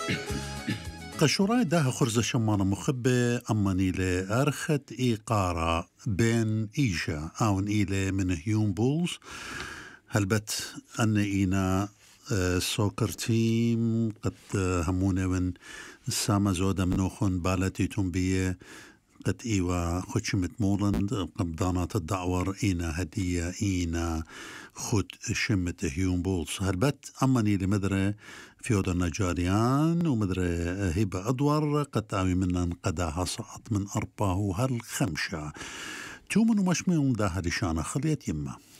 قشوراي داها خرزة شمانة مخبة أماني لأرخت إيقارة بين إيشا أو إيلة من هيوم بولز هلبت أن إينا سوكر تيم قد همونة من ساما زودة منوخن بالتي تنبيه قد إيوا خدشمت مولند قبضانات الدعور إينا هدية إينا خد شمت هيوم بولز هلبت أماني لمدرة فيودر نجاريان ومدرة هبة أدور قد تعوي منن قداها سقط من أرباه هالخمشة تومن ومشميون داها لشانة خليت يما